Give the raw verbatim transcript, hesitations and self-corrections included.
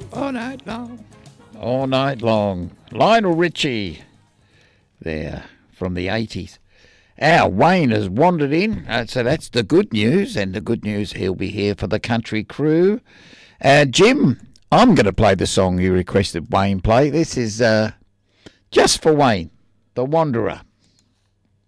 All night long. All night long. Lionel Richie there from the eighties. Our Wayne has wandered in, uh, so that's the good news, and the good news, he'll be here for the country crew. Uh, Jim, I'm going to play the song you requested Wayne play. This is uh, just for Wayne, The Wanderer.